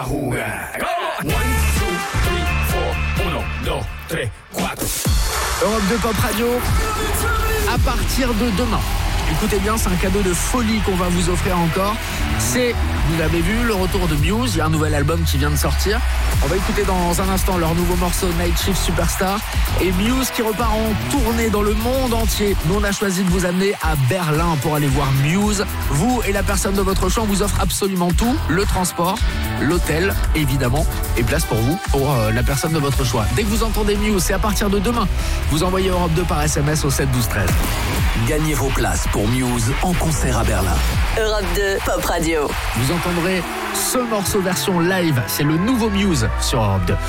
jugar. 1, 2, 3, 4, 1, 2, 3, 4. Europe 2 Pop Radio, à partir de demain. Écoutez bien, c'est un cadeau de folie qu'on va vous offrir encore. C'est, vous l'avez vu, le retour de Muse. Il y a un nouvel album qui vient de sortir. On va écouter dans un instant leur nouveau morceau Night Shift Superstar. Et Muse qui repart en tournée dans le monde entier. Nous, on a choisi de vous amener à Berlin pour aller voir Muse. Vous et la personne de votre choix, on vous offre absolument tout. Le transport, l'hôtel, évidemment, et place pour vous, pour la personne de votre choix. Dès que vous entendez Muse, c'est à partir de demain. Vous envoyez Europe 2 par SMS au 7 12 13. Gagnez vos places pour Muse en concert à Berlin. Europe 2 Pop Radio. Vous entendrez ce morceau version live. C'est le nouveau Muse sur Europe 2.